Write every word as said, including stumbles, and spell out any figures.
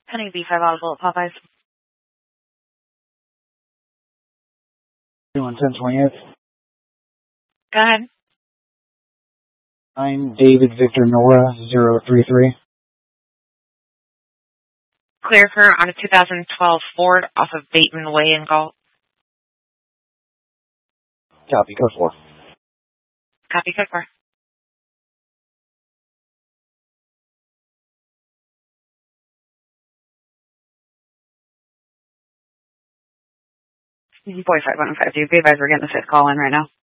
Penny B five Audible at Popeyes. Doing ten twentieth. Go ahead. I'm David Victor Nora zero three three. Clear her on a two thousand twelve Ford off of Bateman Way in Galt. Copy, code four. Copy, code four. Boy five one five two. Be advised, we're getting the fifth call in right now.